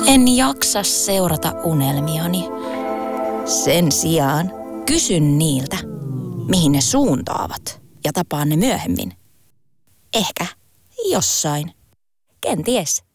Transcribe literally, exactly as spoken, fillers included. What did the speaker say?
En jaksa seurata unelmiani. Sen sijaan kysyn niiltä, mihin ne suuntaavat, ja tapaan ne myöhemmin. Ehkä jossain. Kenties.